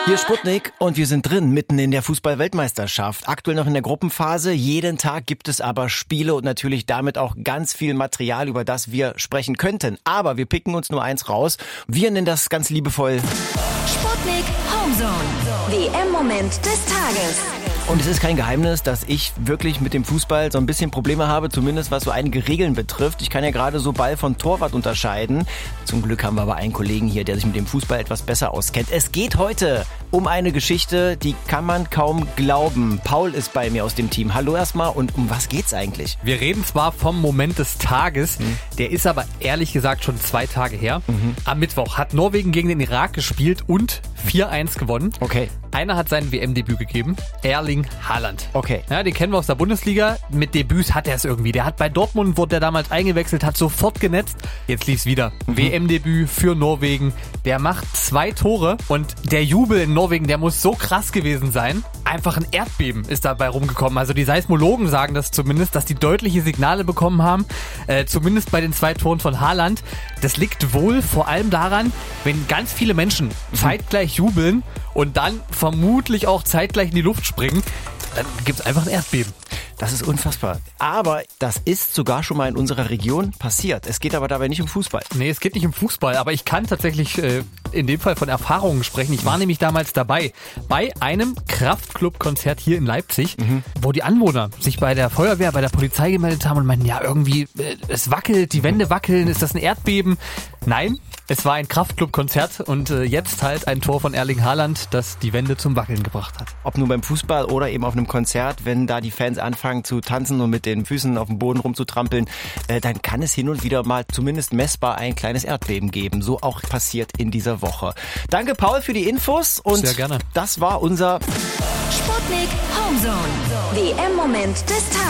Hier ist Sputnik und wir sind drin, mitten in der Fußball-Weltmeisterschaft. Aktuell noch in der Gruppenphase. Jeden Tag gibt es aber Spiele und natürlich damit auch ganz viel Material, über das wir sprechen könnten. Aber wir picken uns nur eins raus. Wir nennen das ganz liebevoll Sputnik Homezone. WM-Moment des Tages. Und es ist kein Geheimnis, dass ich wirklich mit dem Fußball so ein bisschen Probleme habe, zumindest was so einige Regeln betrifft. Ich kann ja gerade so Ball von Torwart unterscheiden. Zum Glück haben wir aber einen Kollegen hier, der sich mit dem Fußball etwas besser auskennt. Es geht heute um eine Geschichte, die kann man kaum glauben. Paul ist bei mir aus dem Team. Hallo erstmal, und um was geht's eigentlich? Wir reden zwar vom Moment des Tages, der ist aber ehrlich gesagt schon 2 Tage her. Am Mittwoch hat Norwegen gegen den Irak gespielt und 4-1 gewonnen. Okay. Einer hat sein WM-Debüt gegeben, Erling Haaland. Okay. Ja, den kennen wir aus der Bundesliga. Mit Debüts hat er es irgendwie. Der hat bei Dortmund, wurde der damals eingewechselt, hat sofort genetzt. Jetzt lief's wieder. WM-Debüt für Norwegen. Der macht 2 Tore und der Jubel in Norwegen, der muss so krass gewesen sein. Einfach ein Erdbeben ist dabei rumgekommen. Also die Seismologen sagen das zumindest, dass die deutliche Signale bekommen haben. Zumindest bei den 2 Toren von Haaland. Das liegt wohl vor allem daran, wenn ganz viele Menschen zeitgleich jubeln und dann vermutlich auch zeitgleich in die Luft springen, dann gibt's einfach ein Erdbeben. Das ist unfassbar. Aber das ist sogar schon mal in unserer Region passiert. Es geht aber dabei nicht um Fußball. Nee, es geht nicht um Fußball, aber ich kann tatsächlich in dem Fall von Erfahrungen sprechen. Ich war nämlich damals dabei bei einem Kraftclub-Konzert hier in Leipzig, wo die Anwohner sich bei der Feuerwehr, bei der Polizei gemeldet haben und meinten, ja irgendwie, es wackelt, die Wände wackeln, ist das ein Erdbeben? Nein, es war ein Kraftclub-Konzert und jetzt halt ein Tor von Erling Haaland, das die Wände zum Wackeln gebracht hat. Ob nun beim Fußball oder eben auf einem Konzert, wenn da die Fans anfangen zu tanzen und mit den Füßen auf dem Boden rumzutrampeln, dann kann es hin und wieder mal zumindest messbar ein kleines Erdbeben geben. So auch passiert in dieser Woche. Danke, Paul, für die Infos. Und sehr gerne. Das war unser Sputnik Homezone. WM-Moment des Tages.